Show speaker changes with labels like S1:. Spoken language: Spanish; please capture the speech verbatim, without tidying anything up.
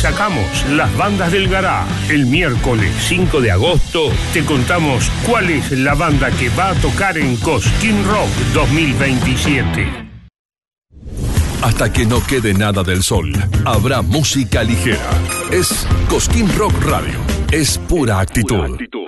S1: destacamos las bandas del garage. El miércoles cinco de agosto te contamos cuál es la banda que va a tocar en Cosquín Rock dos mil veintisiete.
S2: Hasta que no quede nada del sol, habrá música ligera. Es Cosquín Rock Radio. Es pura actitud. Pura actitud.